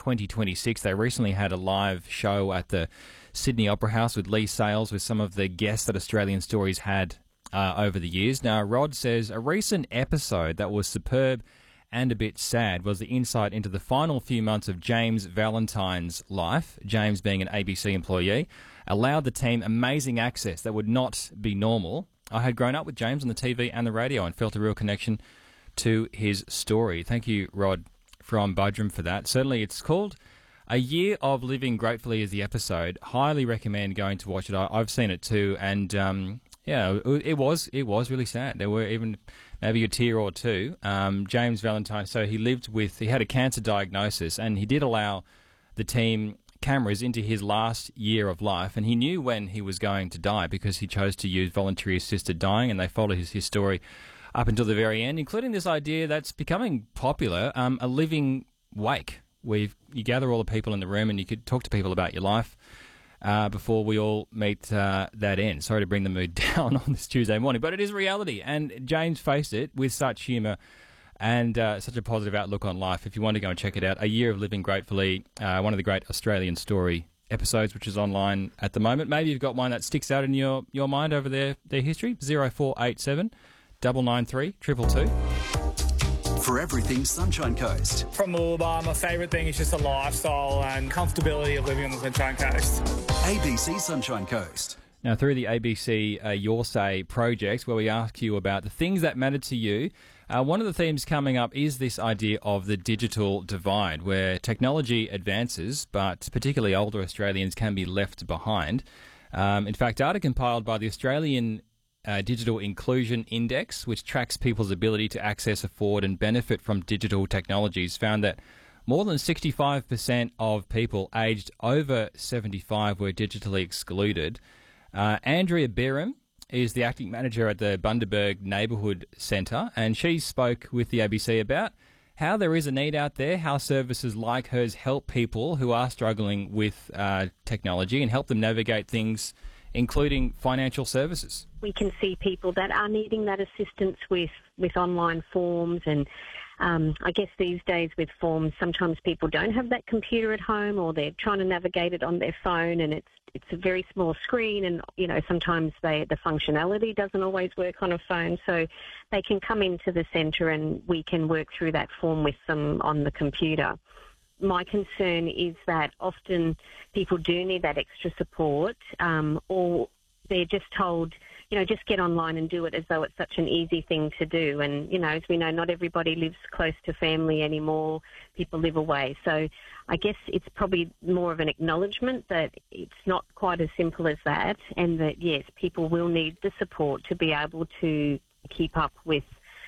2026. They recently had a live show at the Sydney Opera House with Lee Sales, with some of the guests that Australian Stories had over the years. Now, Rod says a recent episode that was superb and a bit sad was the insight into the final few months of James Valentine's life. James, being an ABC employee, allowed the team amazing access that would not be normal. I had grown up with James on the TV and the radio and felt a real connection to his story. Thank you, Rod, from Budrum, for that. Certainly, it's called A Year of Living Gratefully is the episode. Highly recommend going to watch it. I've seen it too, and it was really sad. There were even maybe a tear or two. James Valentine, so he had a cancer diagnosis, and he did allow the team cameras into his last year of life, and he knew when he was going to die because he chose to use voluntary assisted dying, and they followed his story up until the very end, including this idea that's becoming popular, a living wake, where you gather all the people in the room and you could talk to people about your life before we all meet that end. Sorry to bring the mood down on this Tuesday morning, but it is reality, and James faced it with such humour and such a positive outlook on life. If you want to go and check it out, A Year of Living Gratefully, one of the great Australian Story episodes, which is online at the moment. Maybe you've got one that sticks out in your mind over their history. 0487 993 222. For everything Sunshine Coast. From Mooloolaba, my favourite thing is just the lifestyle and comfortability of living on the Sunshine Coast. ABC Sunshine Coast. Now, through the ABC Your Say project, where we ask you about the things that matter to you, one of the themes coming up is this idea of the digital divide, where technology advances, but particularly older Australians can be left behind. In fact, data compiled by the Australian Digital Inclusion Index, which tracks people's ability to access, afford and benefit from digital technologies, found that more than 65% of people aged over 75 were digitally excluded. Andrea Byram is the acting manager at the Bundaberg Neighbourhood Centre, and she spoke with the ABC about how there is a need out there, how services like hers help people who are struggling with technology and help them navigate things, including financial services. We can see people that are needing that assistance with online forms, and I guess these days with forms, sometimes people don't have that computer at home, or they're trying to navigate it on their phone, and it's a very small screen, and sometimes the functionality doesn't always work on a phone, so they can come into the centre and we can work through that form with them on the computer. My concern is that often people do need that extra support, or they're just told, just get online and do it, as though it's such an easy thing to do. And, as we know, not everybody lives close to family anymore. People live away. So I guess it's probably more of an acknowledgement that it's not quite as simple as that, and that, yes, people will need the support to be able to keep up with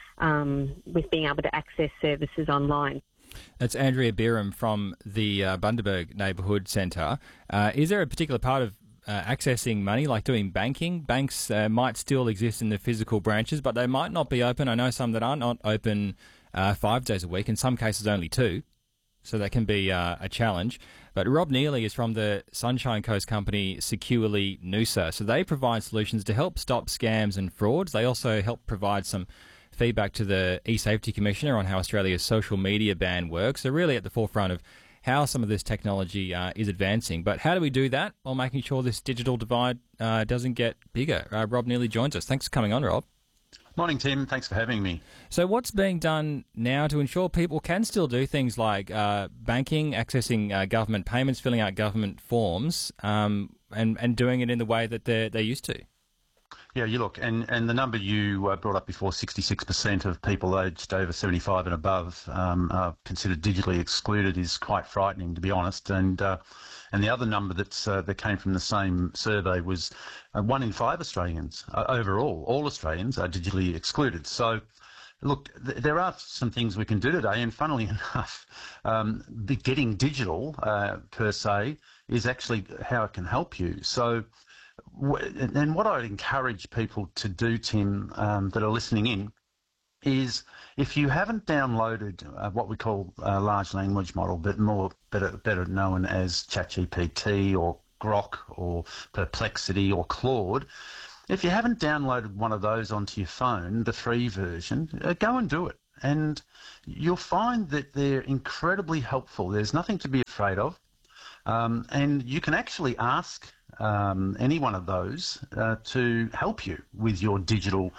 being able to access services online. That's Andrea Byram from the Bundaberg Neighbourhood Centre. Is there a particular part of accessing money, like doing banking? Banks might still exist in the physical branches, but they might not be open. I know some that are not open 5 days a week, in some cases only 2. So that can be a challenge. But Rob Neely is from the Sunshine Coast company Securely Noosa. So they provide solutions to help stop scams and frauds. They also help provide some feedback to the eSafety Commissioner on how Australia's social media ban works. So really at the forefront of how some of this technology is advancing. But how do we do that while making sure this digital divide doesn't get bigger? Rob Neely joins us. Thanks for coming on, Rob. Morning, Tim. Thanks for having me. So what's being done now to ensure people can still do things like banking, accessing government payments, filling out government forms, and doing it in the way that they're used to? Yeah, you look, and the number you brought up before, 66% of people aged over 75 and above are considered digitally excluded, is quite frightening, to be honest. And the other number that came from the same survey was 1 in 5 Australians overall, all Australians are digitally excluded. So, look, there are some things we can do today, and funnily enough, getting digital per se is actually how it can help you. So. And what I'd encourage people to do, Tim, that are listening in, is if you haven't downloaded what we call a large language model, but better known as ChatGPT or Grok or Perplexity or Claude, if you haven't downloaded one of those onto your phone, the free version, go and do it. And you'll find that they're incredibly helpful. There's nothing to be afraid of. And you can actually ask any one of those to help you with your digital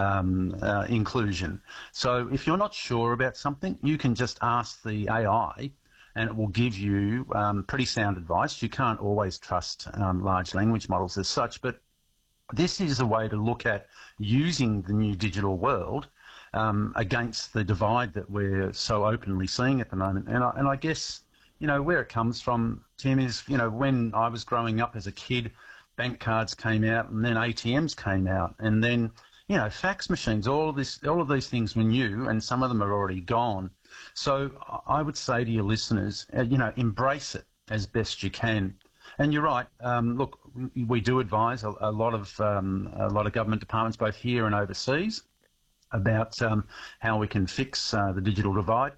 inclusion. So if you're not sure about something, you can just ask the AI and it will give you pretty sound advice. You can't always trust large language models as such, but this is a way to look at using the new digital world against the divide that we're so openly seeing at the moment. And I guess, where it comes from, Tim, is, when I was growing up as a kid, bank cards came out and then ATMs came out and then, fax machines, all of these things were new and some of them are already gone. So I would say to your listeners, embrace it as best you can. And you're right. Look, we do advise a lot of government departments, both here and overseas, about how we can fix the digital divide.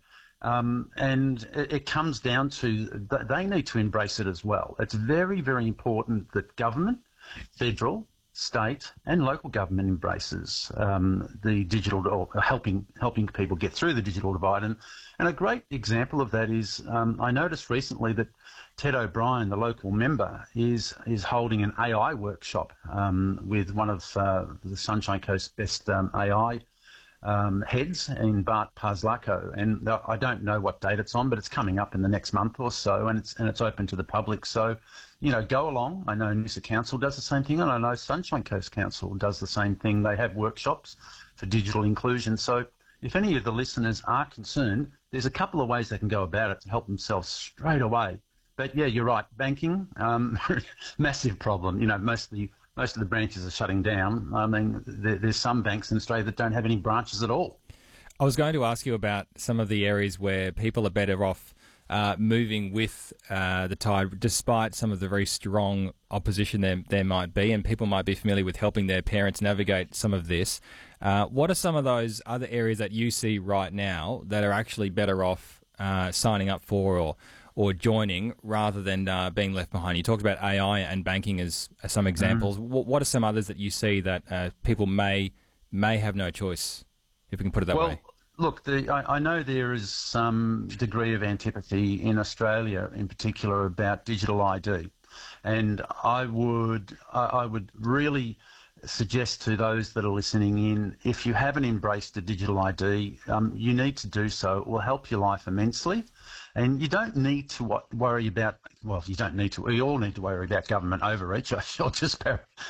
And it comes down to they need to embrace it as well. It's very, very important that government, federal, state and local government embraces the digital, or helping people get through the digital divide. And a great example of that is I noticed recently that Ted O'Brien, the local member, is holding an AI workshop with one of the Sunshine Coast best AI heads in Bart Paslako, and I don't know what date it's on, but it's coming up in the next month or so, and it's open to the public. So, go along. I know Noosa Council does the same thing, and I know Sunshine Coast Council does the same thing. They have workshops for digital inclusion. So, if any of the listeners are concerned, there's a couple of ways they can go about it to help themselves straight away. But yeah, you're right. Banking, massive problem. Most of the branches are shutting down. I mean, there's some banks in Australia that don't have any branches at all. I was going to ask you about some of the areas where people are better off moving with the tide, despite some of the very strong opposition there might be, and people might be familiar with helping their parents navigate some of this. What are some of those other areas that you see right now that are actually better off signing up for or joining rather than being left behind? You talked about AI and banking as some examples. What are some others that you see that people may have no choice, if we can put it that way? Look, I know there is some degree of antipathy in Australia, in particular, about digital ID, and I would really suggest to those that are listening in, if you haven't embraced a digital ID, you need to do so. It will help your life immensely. And you don't need to worry about, you don't need to, we all need to worry about government overreach. I'll just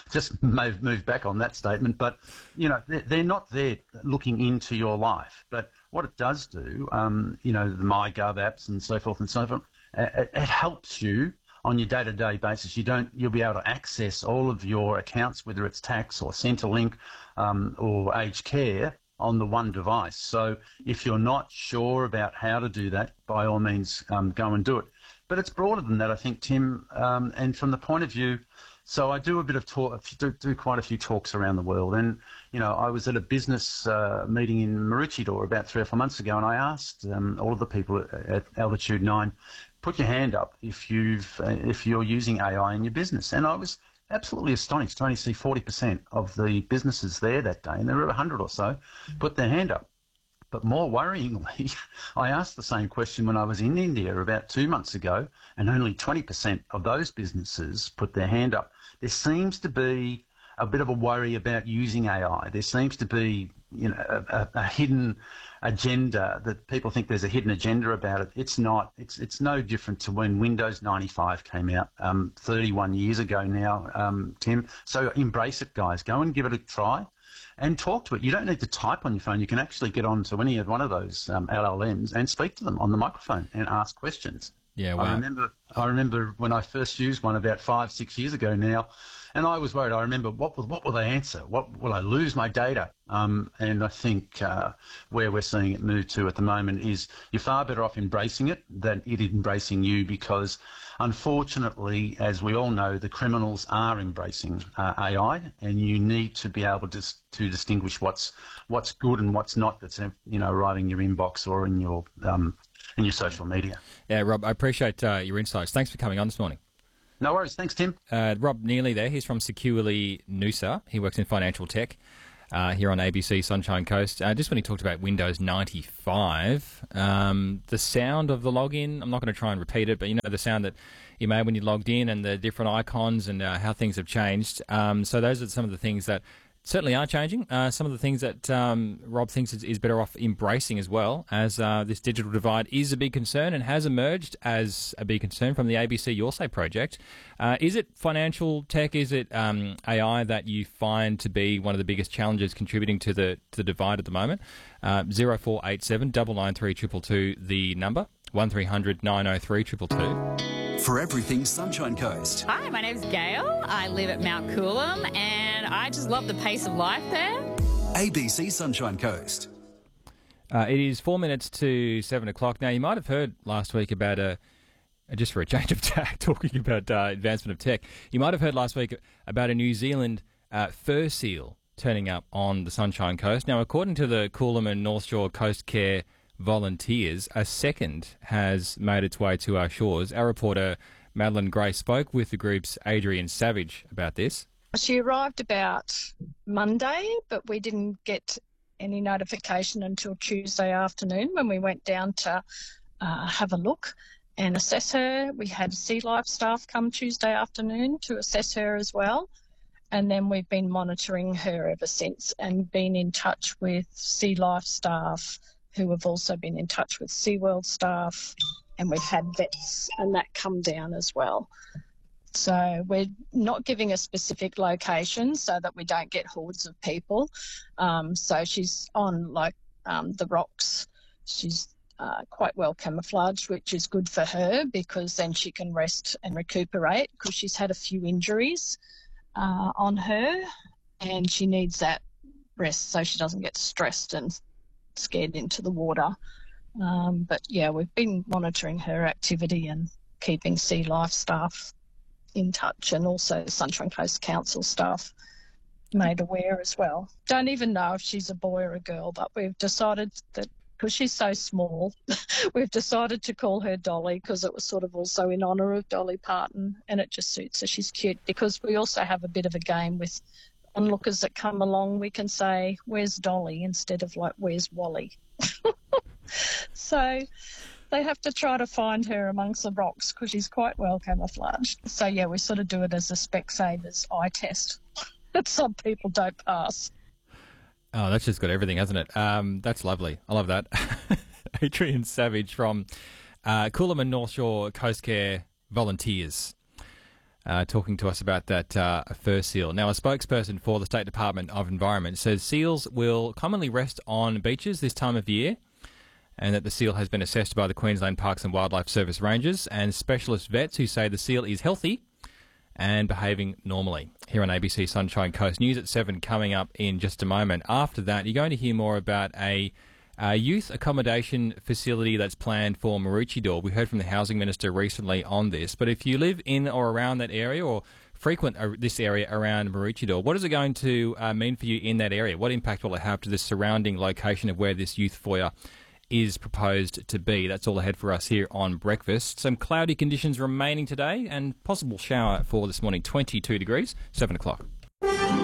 move back on that statement. But, they're not there looking into your life. But what it does do, the MyGov apps and so forth, it helps you on your day-to-day basis. You'll be able to access all of your accounts, whether it's tax or Centrelink or aged care, on the one device. So if you're not sure about how to do that, by all means, go and do it. But it's broader than that, I think, Tim. And from the point of view, so I do a bit of talk, do quite a few talks around the world. And, I was at a business meeting in Maroochydore about 3 or 4 months ago, and I asked all of the people at Altitude 9, put your hand up if you're using AI in your business. And I was absolutely astonished to only see 40% of the businesses there that day, and there were 100 or so, put their hand up. But more worryingly, I asked the same question when I was in India about 2 months ago, and only 20% of those businesses put their hand up. There seems to be a bit of a worry about using AI. There seems to be, a hidden agenda, that people think there's a hidden agenda about it. It's not. It's no different to when Windows 95 came out 31 years ago now, Tim. So embrace it, guys. Go and give it a try and talk to it. You don't need to type on your phone. You can actually get onto one of those LLMs and speak to them on the microphone and ask questions. Yeah, wow. I remember when I first used one about 5-6 years ago now, and I was worried. I remember, what will they answer? What will I lose my data? And I think where we're seeing it move to at the moment is you're far better off embracing it than it embracing you, because unfortunately, as we all know, the criminals are embracing AI, and you need to be able to distinguish what's good and what's not that's arriving in your inbox or in your social media. Yeah, Rob, I appreciate your insights. Thanks for coming on this morning. No worries. Thanks, Tim. Rob Neely there. He's from Securely Noosa. He works in financial tech. here on ABC Sunshine Coast. Just when he talked about Windows 95, the sound of the login, I'm not going to try and repeat it, but you know the sound that you made when you logged in and the different icons and how things have changed. So those are some of the things that certainly are changing. Some of the things that Rob thinks is better off embracing as well, as this digital divide is a big concern and has emerged as a big concern from the ABC Your Say project. Is it financial tech? Is it AI that you find to be one of the biggest challenges contributing to the divide at the moment? 0487 993 222, the number, 1300 903 222. For everything Sunshine Coast. Hi, my name's Gail. I live at Mount Coolum and I just love the pace of life there. ABC Sunshine Coast. It is 4 minutes to 7 o'clock. Now, you might have heard last week about just for a change of tack, talking about advancement of tech, you might have heard last week about a New Zealand fur seal turning up on the Sunshine Coast. Now, according to the Coolum and North Shore Coast Care volunteers, a second has made its way to our shores. Our reporter Madeline Gray spoke with the group's Adrian Savage about this. She arrived about Monday, but we didn't get any notification until Tuesday afternoon when we went down to have a look and assess her. We had Sea Life staff come Tuesday afternoon to assess her as well. And then we've been monitoring her ever since and been in touch with Sea Life staff, who have also been in touch with SeaWorld staff, and we've had vets and that come down as well. So we're not giving a specific location so that we don't get hordes of people. So she's on the rocks. She's quite well camouflaged, which is good for her because then she can rest and recuperate because she's had a few injuries on her and she needs that rest so she doesn't get stressed and scared into the water. But yeah, we've been monitoring her activity and keeping Sea Life staff in touch and also Sunshine Coast Council staff made aware as well. Don't even know if she's a boy or a girl, but we've decided that because she's so small, we've decided to call her Dolly because it was sort of also in honour of Dolly Parton and it just suits her. She's cute because we also have a bit of a game with onlookers that come along. We can say, where's Dolly instead of where's Wally? So they have to try to find her amongst the rocks because she's quite well camouflaged. So yeah, we sort of do it as a Specsavers eye test that some people don't pass. Oh, that's just got everything, hasn't it? That's lovely. I love that. Adrian Savage from Coolum and North Shore Coast Care volunteers. Talking to us about that fur seal. Now, a spokesperson for the State Department of Environment says seals will commonly rest on beaches this time of year and that the seal has been assessed by the Queensland Parks and Wildlife Service rangers and specialist vets who say the seal is healthy and behaving normally. Here on ABC Sunshine Coast. News at 7 coming up in just a moment. After that, you're going to hear more about a youth accommodation facility that's planned for Maroochydore. We heard from the Housing Minister recently on this, but if you live in or around that area or frequent this area around Maroochydore, what is it going to mean for you in that area? What impact will it have to the surrounding location of where this youth foyer is proposed to be? That's all ahead for us here on Breakfast. Some cloudy conditions remaining today and possible shower for this morning, 22 degrees, 7 o'clock.